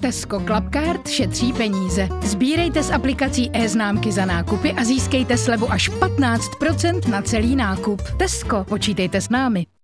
Tesco Clubcard šetří peníze. Sbírejte s aplikací e-známky za nákupy a získejte slevu až 15% na celý nákup. Tesco, počítejte s námi.